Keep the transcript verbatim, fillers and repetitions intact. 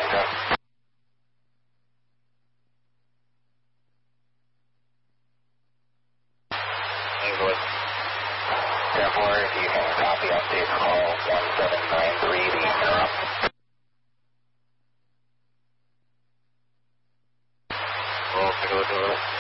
English. Therefore, if you can copy update call one seven nine three, the interrupt. We'll have to go to it.